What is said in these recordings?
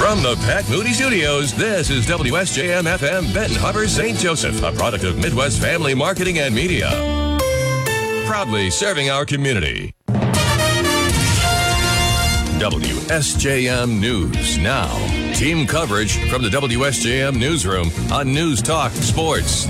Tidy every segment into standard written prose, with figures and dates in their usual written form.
From the Pat Moody Studios, this is WSJM-FM Benton Harbor, St. Joseph, a product of Midwest Family Marketing and Media. Proudly serving our community. WSJM News now. Team coverage from the WSJM Newsroom on News Talk Sports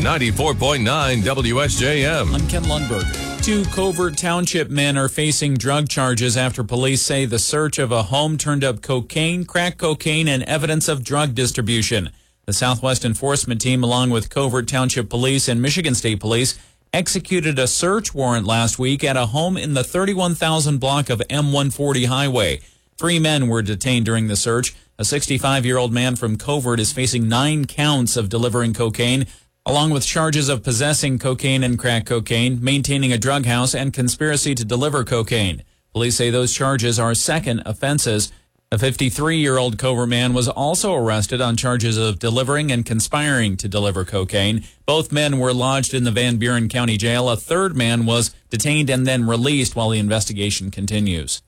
94.9 WSJM. I'm Ken Lundberg. 2 Covert Township men are facing drug charges after police say the search of a home turned up cocaine, crack cocaine, and evidence of drug distribution. The Southwest Enforcement Team, along with Covert Township Police and Michigan State Police, executed a search warrant last week at a home in the 31,000 block of M140 highway. 3 men were detained during the search. A 65-year-old man from Covert is facing 9 counts of delivering cocaine, along with charges of possessing cocaine and crack cocaine, maintaining a drug house, and conspiracy to deliver cocaine. Police say those charges are second offenses. A 53-year-old Covert man was also arrested on charges of delivering and conspiring to deliver cocaine. Both men were lodged in the Van Buren County Jail. A third man was detained and then released while the investigation continues.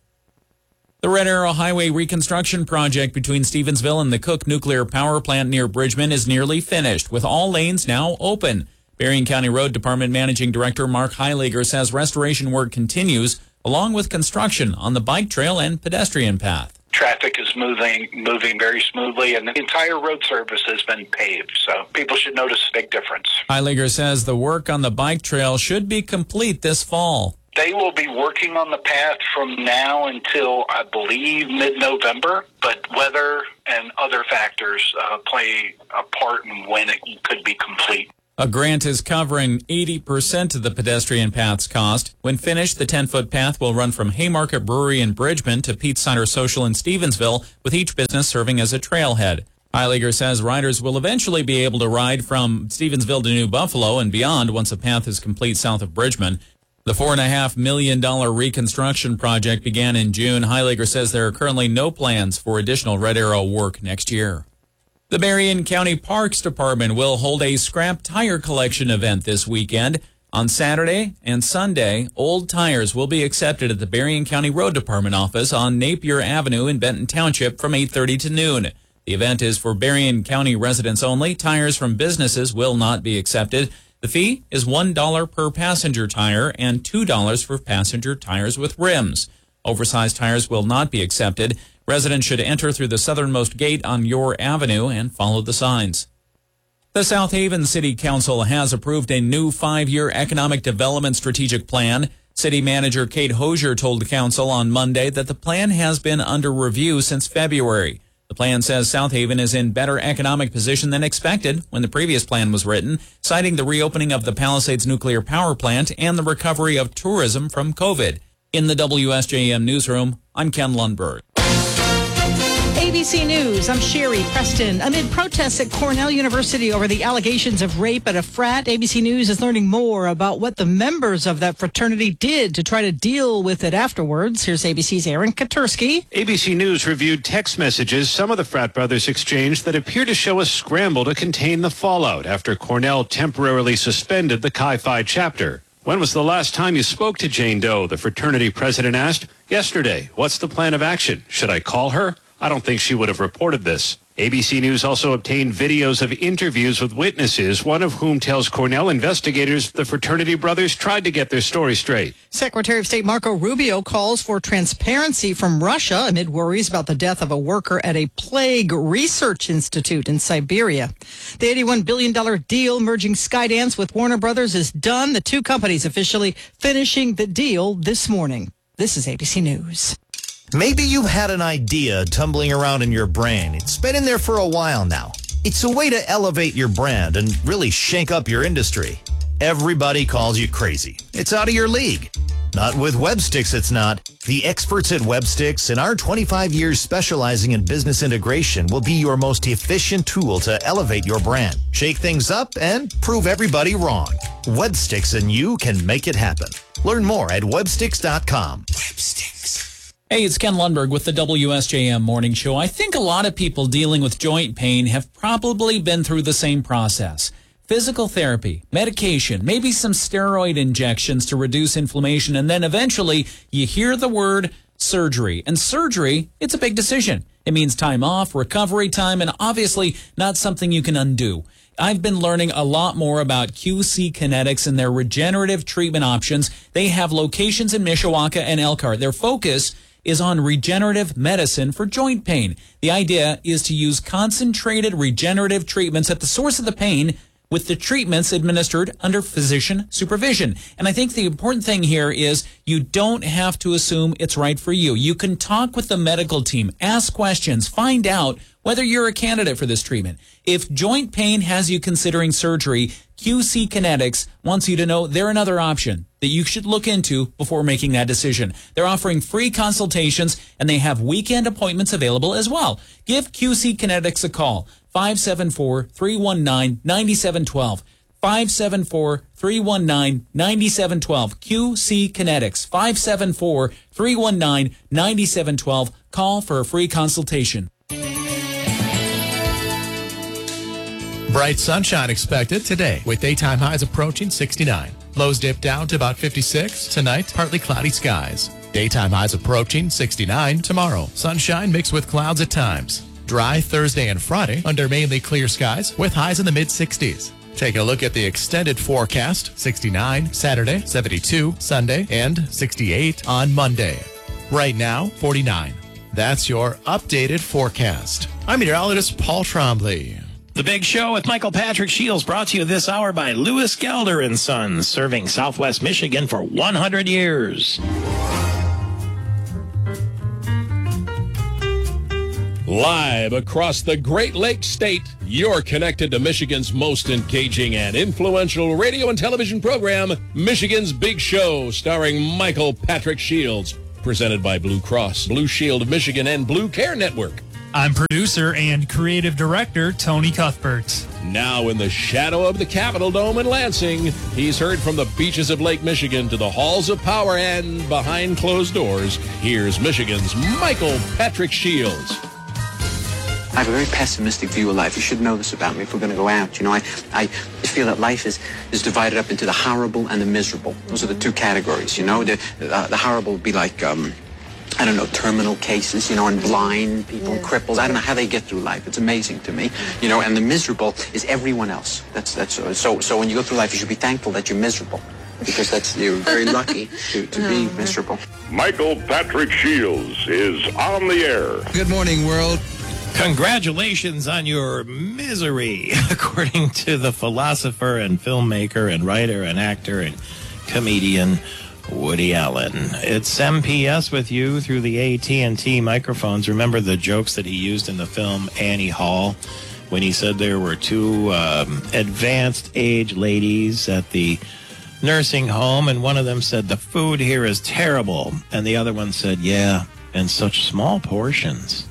The Red Arrow Highway reconstruction project between Stevensville and the Cook Nuclear Power Plant near Bridgman is nearly finished, with all lanes now open. Berrien County Road Department Managing Director Mark Heiliger says restoration work continues, along with construction on the bike trail and pedestrian path. Traffic is moving very smoothly, and the entire road surface has been paved, so people should notice a big difference. Heiliger says the work on the bike trail should be complete this fall. They will be working on the path from now until, I believe, mid-November, but weather and other factors play a part in when it could be complete. A grant is covering 80% of the pedestrian path's cost. When finished, the 10-foot path will run from Haymarket Brewery in Bridgman to Pete's Cider Social in Stevensville, with each business serving as a trailhead. Heiliger says riders will eventually be able to ride from Stevensville to New Buffalo and beyond once the path is complete south of Bridgman. The $4.5 million reconstruction project began in June. Heiliger says there are currently no plans for additional Red Arrow work next year. The Berrien County Parks Department will hold a scrap tire collection event this weekend. On Saturday and Sunday, old tires will be accepted at the Berrien County Road Department office on Napier Avenue in Benton Township from 8:30 to noon. The event is for Berrien County residents only. Tires from businesses will not be accepted. The fee is $1 per passenger tire and $2 for passenger tires with rims. Oversized tires will not be accepted. Residents should enter through the southernmost gate on Your Avenue and follow the signs. The South Haven City Council has approved a new 5-year economic development strategic plan. City Manager Kate Hosier told the council on Monday that the plan has been under review since February. The plan says South Haven is in better economic position than expected when the previous plan was written, citing the reopening of the Palisades nuclear power plant and the recovery of tourism from COVID. In the WSJM newsroom, I'm Ken Lundberg. ABC News, I'm Sherry Preston. Amid protests at Cornell University over the allegations of rape at a frat, ABC News is learning more about what the members of that fraternity did to try to deal with it afterwards. Here's ABC's Aaron Katursky. ABC News reviewed text messages some of the frat brothers exchanged that appear to show a scramble to contain the fallout after Cornell temporarily suspended the Chi Phi chapter. When was the last time you spoke to Jane Doe? The fraternity president asked. Yesterday. What's the plan of action? Should I call her? I don't think she would have reported this. ABC News also obtained videos of interviews with witnesses, one of whom tells Cornell investigators the fraternity brothers tried to get their story straight. Secretary of State Marco Rubio calls for transparency from Russia amid worries about the death of a worker at a plague research institute in Siberia. The $81 billion deal merging Skydance with Warner Brothers is done. The 2 companies officially finishing the deal this morning. This is ABC News. Maybe you've had an idea tumbling around in your brain. It's been in there for a while now. It's a way to elevate your brand and really shake up your industry. Everybody calls you crazy. It's out of your league. Not with WebSticks, it's not. The experts at WebSticks and our 25 years specializing in business integration will be your most efficient tool to elevate your brand, shake things up, and prove everybody wrong. WebSticks and you can make it happen. Learn more at websticks.com. WebSticks. Hey, it's Ken Lundberg with the WSJM Morning Show. I think a lot of people dealing with joint pain have probably been through the same process. Physical therapy, medication, maybe some steroid injections to reduce inflammation, and then eventually you hear the word surgery. And surgery, it's a big decision. It means time off, recovery time, and obviously not something you can undo. I've been learning a lot more about QC Kinetics and their regenerative treatment options. They have locations in Mishawaka and Elkhart. Their focus is on regenerative medicine for joint pain. The idea is to use concentrated regenerative treatments at the source of the pain with the treatments administered under physician supervision. And I think the important thing here is you don't have to assume it's right for you. You can talk with the medical team, ask questions, find out whether you're a candidate for this treatment. If joint pain has you considering surgery, QC Kinetics wants you to know they're another option that you should look into before making that decision. They're offering free consultations, and they have weekend appointments available as well. Give QC Kinetics a call, 574-319-9712. 574-319-9712. QC Kinetics, 574-319-9712. Call for a free consultation. Bright sunshine expected today with daytime highs approaching 69. Lows dip down to about 56. Tonight, partly cloudy skies. Daytime highs approaching 69 tomorrow. Sunshine mixed with clouds at times. Dry Thursday and Friday under mainly clear skies with highs in the mid-60s. Take a look at the extended forecast. 69 Saturday, 72 Sunday, and 68 on Monday. Right now, 49. That's your updated forecast. I'm meteorologist Paul Trombley. The Big Show with Michael Patrick Shields, brought to you this hour by Lewis Gelder & Sons, serving Southwest Michigan for 100 years. Live across the Great Lakes State, you're connected to Michigan's most engaging and influential radio and television program, Michigan's Big Show, starring Michael Patrick Shields, presented by Blue Cross, Blue Shield of Michigan, and Blue Care Network. I'm producer and creative director Tony Cuthbert. Now in the shadow of the Capitol Dome in Lansing, he's heard from the beaches of Lake Michigan to the halls of power and behind closed doors. Here's Michigan's Michael Patrick Shields. I have a very pessimistic view of life. You should know this about me if we're going to go out. You know, I feel that life is divided up into the horrible and the miserable. Those are the two categories, you know. The horrible would be like, I don't know, terminal cases, you know, and blind people, and cripples. I don't know how they get through life. It's amazing to me, you know. And the miserable is everyone else. That's so when you go through life, you should be thankful that you're miserable, because you're very lucky to be miserable. Michael Patrick Shields is on the air. Good morning, world. Congratulations on your misery, according to the philosopher and filmmaker and writer and actor and comedian Woody Allen. It's MPS with you through the AT&T microphones. Remember the jokes that he used in the film Annie Hall when he said there were two advanced age ladies at the nursing home, and one of them said, "The food here is terrible," and the other one said, "Yeah, in such small portions."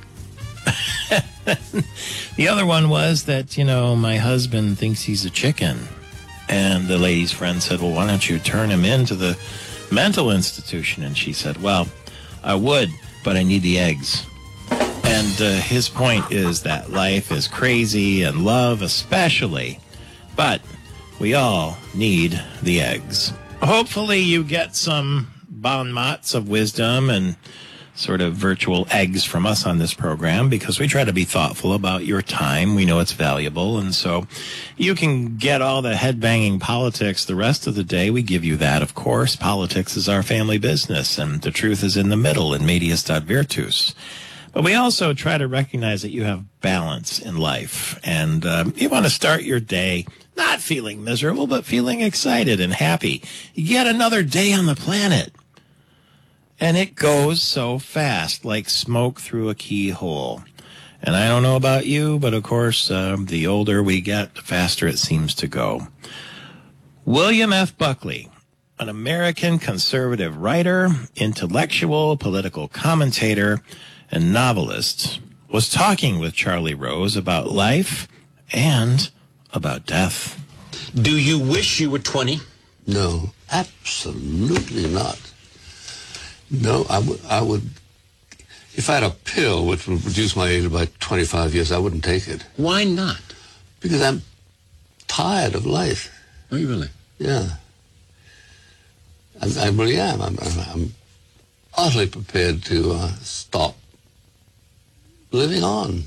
The other one was that, you know, my husband thinks he's a chicken. And the lady's friend said, "Well, why don't you turn him into the mental institution?" And she said, "Well, I would, but I need the eggs." And his point is that life is crazy, and love especially, but we all need the eggs. Hopefully you get some bon mots of wisdom and sort of virtual eggs from us on this program, because we try to be thoughtful about your time. We know it's valuable, and so you can get all the head-banging politics the rest of the day. We give you that, of course. Politics is our family business, and the truth is in the middle in medias virtus. But we also try to recognize that you have balance in life, and you want to start your day not feeling miserable, but feeling excited and happy. You get another day on the planet. And it goes so fast, like smoke through a keyhole. And I don't know about you, but of course, the older we get, the faster it seems to go. William F. Buckley, an American conservative writer, intellectual, political commentator, and novelist, was talking with Charlie Rose about life and about death. Do you wish you were 20? No, absolutely not. No, I would, if I had a pill which would reduce my age by 25 years, I wouldn't take it. Why not? Because I'm tired of life. Are you really? Yeah. I really am. utterly prepared to stop living on.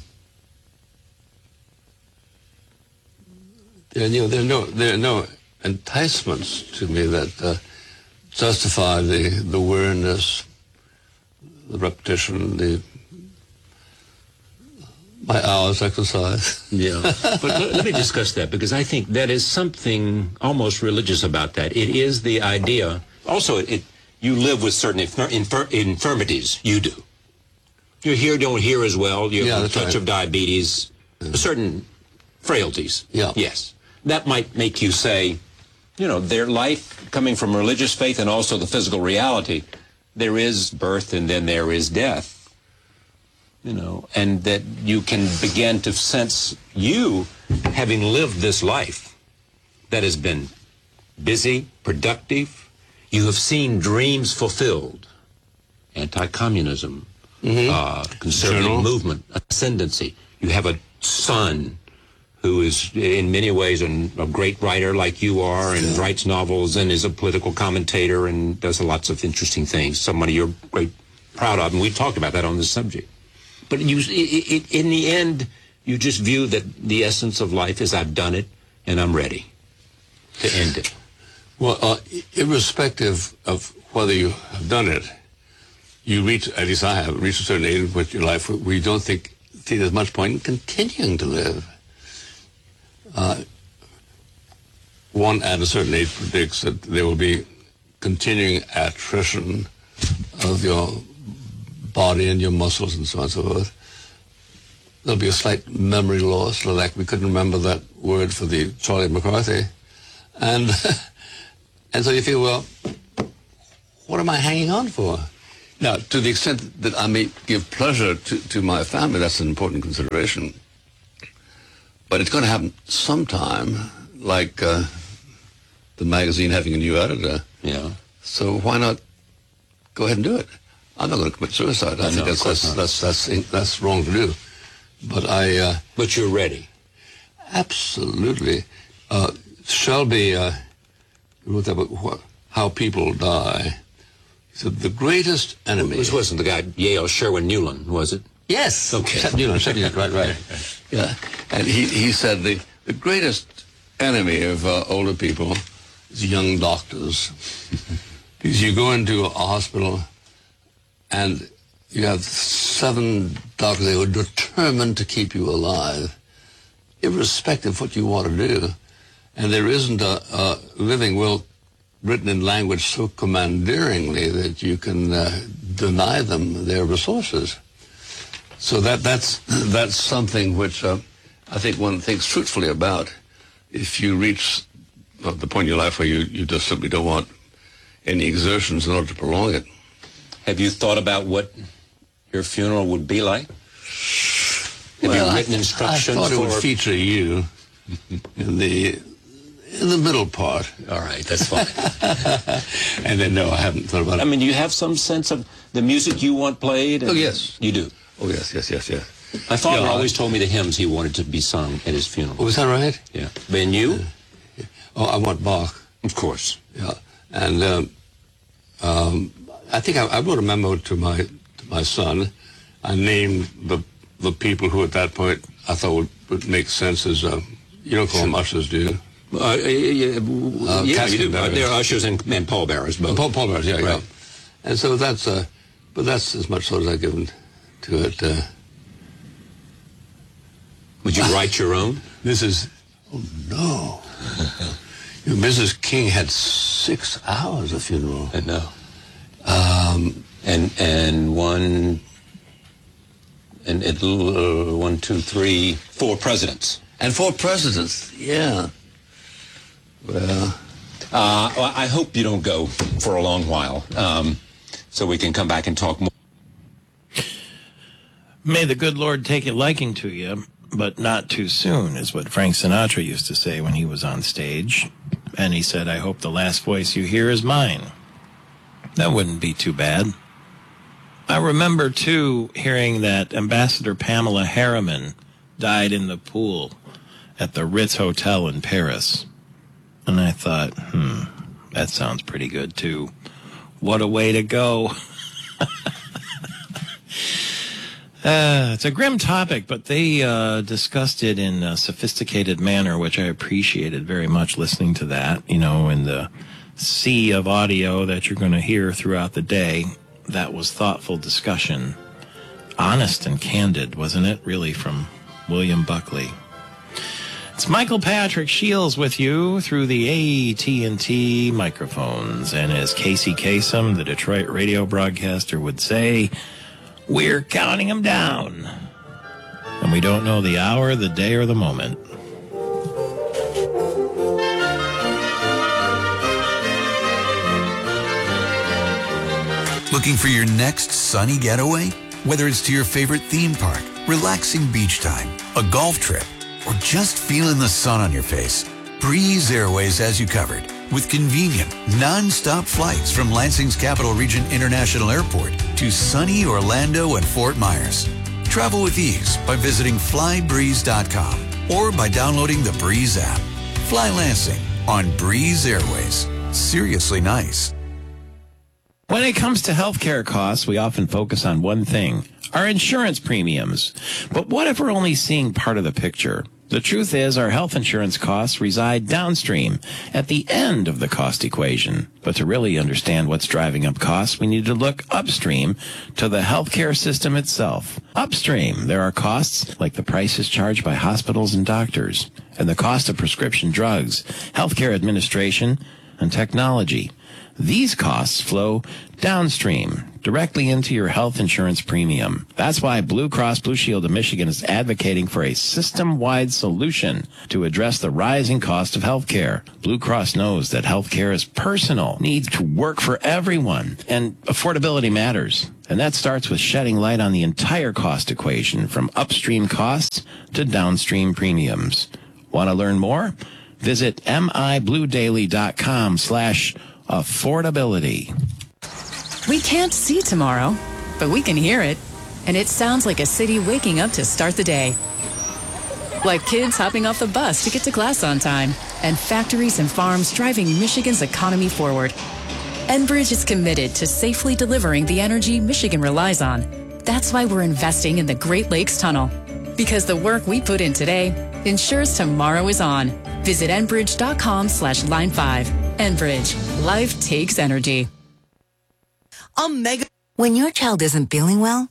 There are no enticements to me that justify the weariness, the repetition, my hours exercise. Yeah. But let me discuss that, because I think that is something almost religious about that. It is the idea. Also, you live with certain infirmities. You do. You don't hear as well. You have a touch of diabetes, certain frailties. Yeah. Yes. That might make you say, their life coming from religious faith and also the physical reality, there is birth and then there is death. And that you can begin to sense you having lived this life that has been busy, productive. You have seen dreams fulfilled. Anti-communism, conservative movement, ascendancy. You have a son who is in many ways a great writer like you are, and writes novels and is a political commentator and does lots of interesting things. Somebody you're quite proud of, and we talked about that on this subject. But in the end, you just view that the essence of life is I've done it and I'm ready to end it. Well, irrespective of whether you have done it, you reach, at least I have, reached a certain age in which your life where you don't think there's much point in continuing to live. One at a certain age predicts that there will be continuing attrition of your body and your muscles and so on and so forth. There'll be a slight memory loss, like we couldn't remember that word for the Charlie McCarthy. And and so you feel, well, what am I hanging on for? Now, to the extent that I may give pleasure to my family, that's an important consideration. But it's going to happen sometime, like the magazine having a new editor. Yeah. So why not go ahead and do it? I'm not going to commit suicide. I think that's wrong to do. But but you're ready. Absolutely. Shelby wrote that book, How People Die. He said the greatest enemy. This wasn't the guy Yale Sherwin Newland, was it? Yes. Okay. Newland, right. Yeah. And he said the greatest enemy of older people is young doctors. Because you go into a hospital and you have 7 doctors who are determined to keep you alive, irrespective of what you want to do. And there isn't a living will written in language so commandeeringly that you can deny them their resources. So that's something which I think one thinks truthfully about. If you reach the point in your life where you just simply don't want any exertions in order to prolong it. Have you thought about what your funeral would be like? Have you written instructions? I thought it would feature you in the middle part. All right, that's fine. And then, no, I haven't thought about it. I mean, do you have some sense of the music you want played? Oh, yes. You do? Oh, yes. My father always told me the hymns he wanted to be sung at his funeral. Oh, is that right? Yeah. And you? Oh, I want Bach. Of course. Yeah. And I think I wrote a memo to my son. I named the people who at that point I thought would make sense as, you don't call them ushers, do you? Yeah, you do. They're ushers and pallbearers, both. Pallbearers, yeah, right. Yeah. And so that's as much thought as I've given to it. Would you write your own? Oh, no. Mrs. King had 6 hours of funeral. I know. And 1, 2, 3, 4 presidents. And 4 presidents, yeah. Well, I hope you don't go for a long while, so we can come back and talk more. May the good Lord take a liking to you, but not too soon, is what Frank Sinatra used to say when he was on stage. And he said, I hope the last voice you hear is mine. That wouldn't be too bad. I remember, too, hearing that Ambassador Pamela Harriman died in the pool at the Ritz Hotel in Paris. And I thought, that sounds pretty good, too. What a way to go. It's a grim topic, but they discussed it in a sophisticated manner, which I appreciated very much listening to that. You know, in the sea of audio that you're going to hear throughout the day, that was thoughtful discussion. Honest and candid, wasn't it? Really, from William Buckley. It's Michael Patrick Shields with you through the AT&T microphones. And as Casey Kasem, the Detroit radio broadcaster, would say, we're counting them down. And we don't know the hour, the day, or the moment. Looking for your next sunny getaway? Whether it's to your favorite theme park, relaxing beach time, a golf trip, or just feeling the sun on your face, Breeze Airways has you covered with convenient, non-stop flights from Lansing's Capital Region International Airport to sunny Orlando and Fort Myers. Travel with ease by visiting flybreeze.com or by downloading the Breeze app. Fly Lansing on Breeze Airways. Seriously nice. When it comes to healthcare costs, we often focus on one thing, our insurance premiums. But what if we're only seeing part of the picture? The truth is our health insurance costs reside downstream at the end of the cost equation. But to really understand what's driving up costs, we need to look upstream to the healthcare system itself. Upstream, there are costs like the prices charged by hospitals and doctors, and the cost of prescription drugs, healthcare administration, and technology. These costs flow downstream, directly into your health insurance premium. That's why Blue Cross Blue Shield of Michigan is advocating for a system-wide solution to address the rising cost of health care. Blue Cross knows that health care is personal, needs to work for everyone, and affordability matters. And that starts with shedding light on the entire cost equation, from upstream costs to downstream premiums. Want to learn more? Visit mibluedaily.com/affordability. We can't see tomorrow, but we can hear it. And it sounds like a city waking up to start the day. Like kids hopping off the bus to get to class on time, and factories and farms driving Michigan's economy forward. Enbridge is committed to safely delivering the energy Michigan relies on. That's why we're investing in the Great Lakes Tunnel. Because the work we put in today ensures tomorrow is on. Visit Enbridge.com/line5. Enbridge. Life takes energy. When your child isn't feeling well,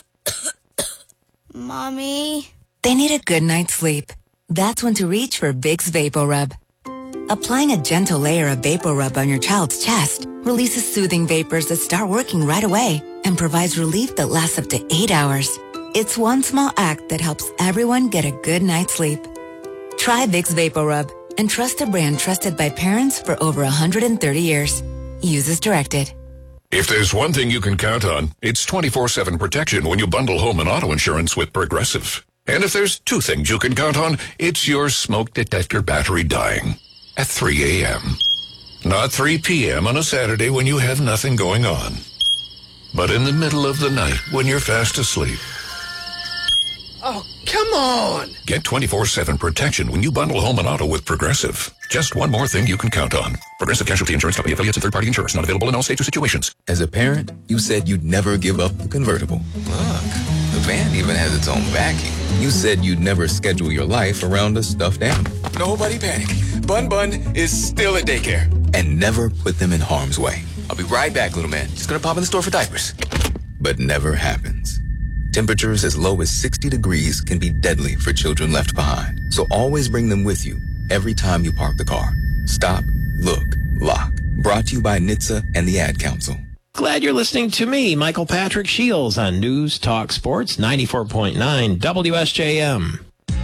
Mommy, they need a good night's sleep. That's when to reach for Vicks VapoRub. Applying a gentle layer of VapoRub on your child's chest releases soothing vapors that start working right away and provides relief that lasts up to 8 hours. It's one small act that helps everyone get a good night's sleep. Try Vicks VapoRub and trust a brand trusted by parents for over 130 years. Use as directed. If there's one thing you can count on, it's 24/7 protection when you bundle home and auto insurance with Progressive. And if there's two things you can count on, it's your smoke detector battery dying at 3 a.m. Not 3 p.m. on a Saturday when you have nothing going on, but in the middle of the night when you're fast asleep. Oh, come on! Get 24/7 protection when you bundle home and auto with Progressive. Just one more thing you can count on. Progressive Casualty Insurance Company, affiliates, and third-party insurers. Not available in all states or situations. As a parent, you said you'd never give up the convertible. Look, the van even has its own backing. You said you'd never schedule your life around a stuffed animal. Nobody panic. Bun Bun is still at daycare. And never put them in harm's way. I'll be right back, little man. Just gonna pop in the store for diapers. But never happens. Temperatures as low as 60 degrees can be deadly for children left behind. So always bring them with you every time you park the car. Stop, look, lock. Brought to you by NHTSA and the Ad Council. Glad you're listening to me, Michael Patrick Shields, on News Talk Sports 94.9 WSJM.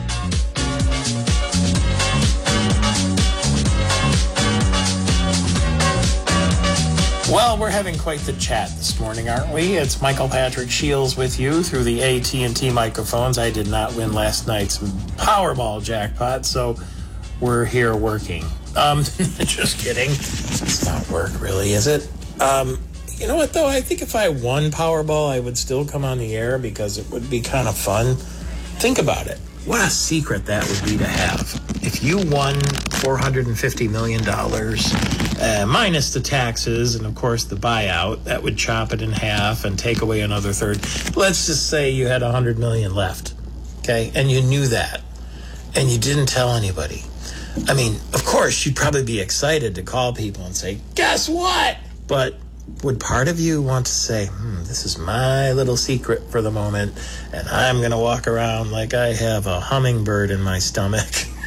Well, we're having quite the chat this morning, aren't we? It's Michael Patrick Shields with you through the AT&T microphones. I did not win last night's Powerball jackpot, so we're here working. Just kidding. It's not work, really, is it? You know what, though? I think if I won Powerball, I would still come on the air because it would be kind of fun. Think about it. What a secret that would be to have. If you won $450 million, minus the taxes and, of course, the buyout. That would chop it in half and take away another third. Let's just say you had $100 million left, okay? And you knew that, and you didn't tell anybody. I mean, of course, you'd probably be excited to call people and say, guess what? But would part of you want to say, this is my little secret for the moment, and I'm going to walk around like I have a hummingbird in my stomach?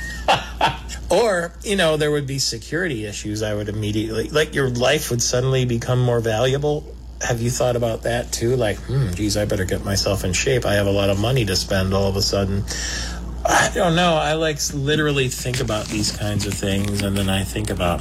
Or, there would be security issues. I would immediately, like, your life would suddenly become more valuable. Have you thought about that too? Like, geez, I better get myself in shape. I have a lot of money to spend all of a sudden. I don't know. I literally think about these kinds of things, and then I think about,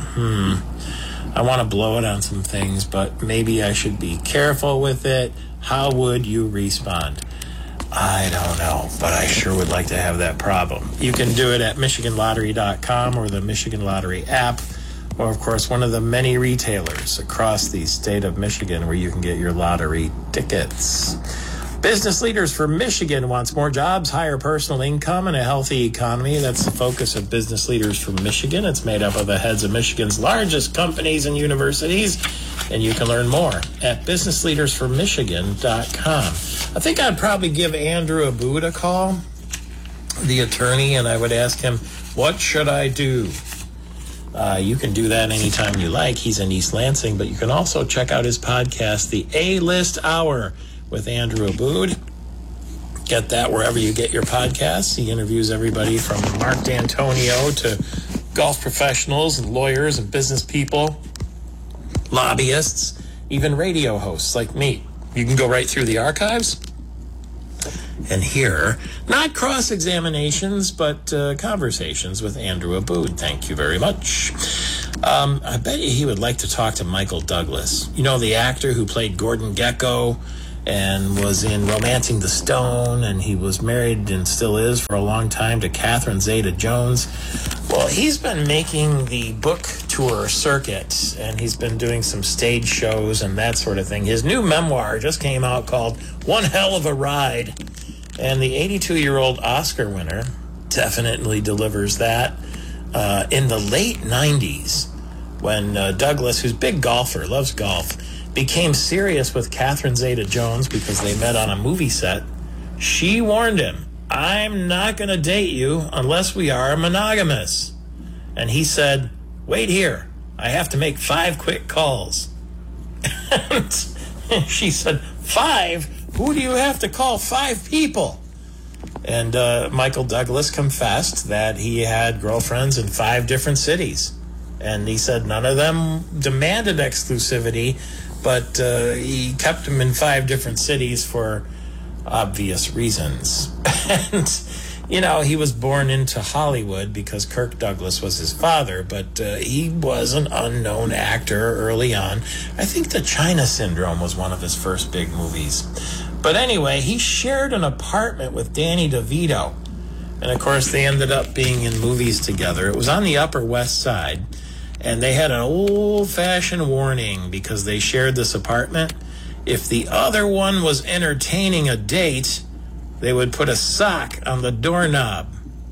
I want to blow it on some things, but maybe I should be careful with it. How would you respond? I don't know, but I sure would like to have that problem. You can do it at MichiganLottery.com or the Michigan Lottery app, or, of course, one of the many retailers across the state of Michigan where you can get your lottery tickets. Business Leaders for Michigan wants more jobs, higher personal income, and a healthy economy. That's the focus of Business Leaders for Michigan. It's made up of the heads of Michigan's largest companies and universities, and you can learn more at businessleadersformichigan.com. I think I'd probably give Andrew Abood a call, the attorney, and I would ask him, what should I do? You can do that anytime you like. He's in East Lansing, but you can also check out his podcast, The A-List Hour, with Andrew Abood. Get that wherever you get your podcasts. He interviews everybody from Mark D'Antonio to golf professionals and lawyers and business people, lobbyists, even radio hosts like me. You can go right through the archives and hear not cross-examinations, but conversations with Andrew Abood. Thank you very much. I bet you he would like to talk to Michael Douglas. The actor who played Gordon Gekko and was in Romancing the Stone, and he was married and still is for a long time to Catherine Zeta-Jones. Well, he's been making the book tour circuit, and he's been doing some stage shows and that sort of thing. His new memoir just came out called One Hell of a Ride, and the 82-year-old Oscar winner definitely delivers that. In the late 90s, when Douglas, who's a big golfer, loves golf, became serious with Catherine Zeta-Jones because they met on a movie set, she warned him, I'm not going to date you unless we are monogamous. And he said, wait here, I have to make 5 quick calls. And she said, 5? Who do you have to call 5 people? And Michael Douglas confessed that he had girlfriends in 5 different cities. And he said none of them demanded exclusivity, but he kept them in 5 different cities for obvious reasons. And, he was born into Hollywood because Kirk Douglas was his father, but he was an unknown actor early on. I think The China Syndrome was one of his first big movies. But anyway, he shared an apartment with Danny DeVito. And, of course, they ended up being in movies together. It was on the Upper West Side. And they had an old-fashioned warning because they shared this apartment. If the other one was entertaining a date, they would put a sock on the doorknob.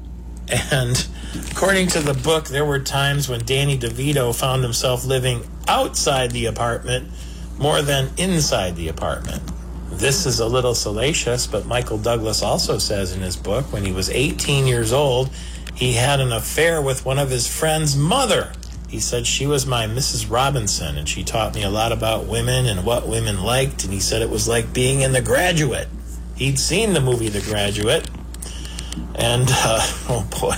And according to the book, there were times when Danny DeVito found himself living outside the apartment more than inside the apartment. This is a little salacious, but Michael Douglas also says in his book, when he was 18 years old, he had an affair with one of his friend's mother. He said she was my Mrs. Robinson, and she taught me a lot about women and what women liked, and he said it was like being in The Graduate. He'd seen the movie The Graduate, and, oh boy.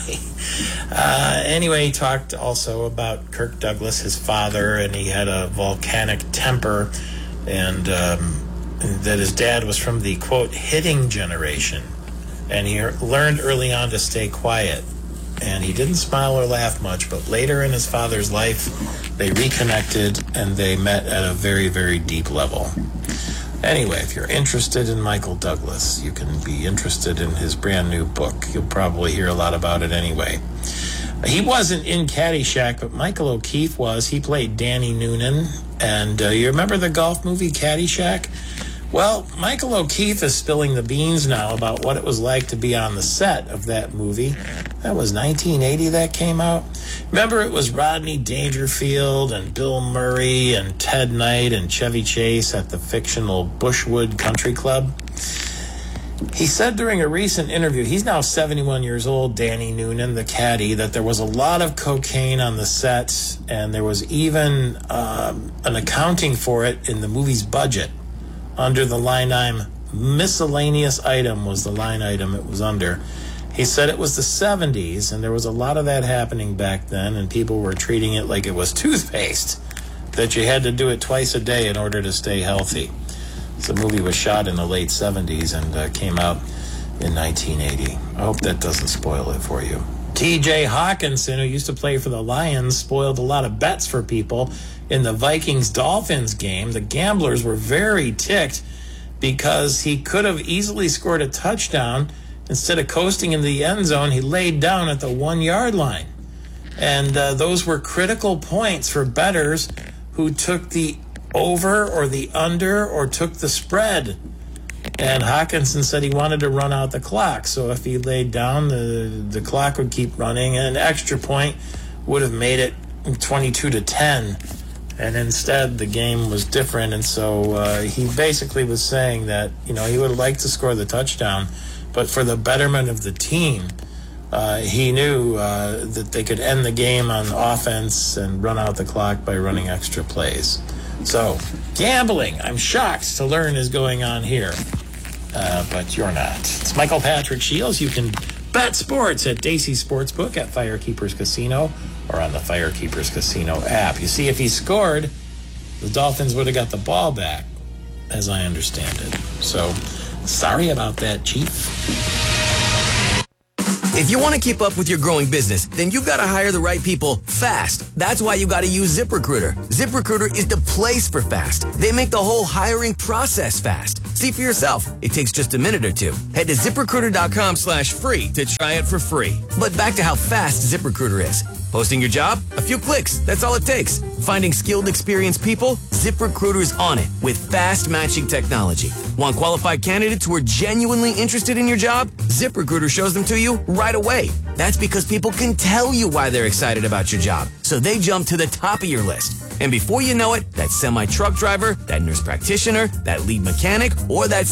Anyway, he talked also about Kirk Douglas, his father, and he had a volcanic temper, and that his dad was from the, quote, hitting generation, and he learned early on to stay quiet. And he didn't smile or laugh much, but later in his father's life, they reconnected and they met at a very, very deep level. Anyway, if you're interested in Michael Douglas, you can be interested in his brand new book. You'll probably hear a lot about it anyway. He wasn't in Caddyshack, but Michael O'Keefe was. He played Danny Noonan. And you remember the golf movie Caddyshack? Well, Michael O'Keefe is spilling the beans now about what it was like to be on the set of that movie. That was 1980 that came out. Remember, it was Rodney Dangerfield and Bill Murray and Ted Knight and Chevy Chase at the fictional Bushwood Country Club. He said during a recent interview, he's now 71 years old, Danny Noonan, the caddy, that there was a lot of cocaine on the set, and there was even an accounting for it in the movie's budget. Under the line item, miscellaneous item was the line item it was under. He said it was the 70s, and there was a lot of that happening back then, and people were treating it like it was toothpaste, that you had to do it twice a day in order to stay healthy. The movie was shot in the late 70s and came out in 1980. I hope that doesn't spoil it for you. T.J. Hawkinson, who used to play for the Lions, spoiled a lot of bets for people in the Vikings-Dolphins game. The gamblers were very ticked because he could have easily scored a touchdown. Instead of coasting in the end zone, he laid down at the 1-yard line. And those were critical points for bettors who took the over or the under or took the spread. And Hawkinson said he wanted to run out the clock. So if he laid down, the clock would keep running, and an extra point would have made it 22-10. And instead, the game was different. And so he basically was saying that, he would have liked to score the touchdown, but for the betterment of the team, he knew that they could end the game on offense and run out the clock by running extra plays. So, gambling, I'm shocked to learn, is going on here. But you're not. It's Michael Patrick Shields. You can bet sports at Dacey Sportsbook, at Firekeepers Casino, or on the Firekeepers Casino app. You see, if he scored, the Dolphins would have got the ball back, as I understand it. So, sorry about that, Chief. If you want to keep up with your growing business, then you've got to hire the right people fast. That's why you got to use ZipRecruiter. ZipRecruiter is the place for fast. They make the whole hiring process fast. See for yourself. It takes just a minute or two. Head to ZipRecruiter.com/free to try it for free. But back to how fast ZipRecruiter is. Posting your job? A few clicks. That's all it takes. Finding skilled, experienced people? ZipRecruiter's on it with fast matching technology. Want qualified candidates who are genuinely interested in your job? ZipRecruiter shows them to you right away. That's because people can tell you why they're excited about your job, so they jump to the top of your list. And before you know it, that semi-truck driver, that nurse practitioner, that lead mechanic, or that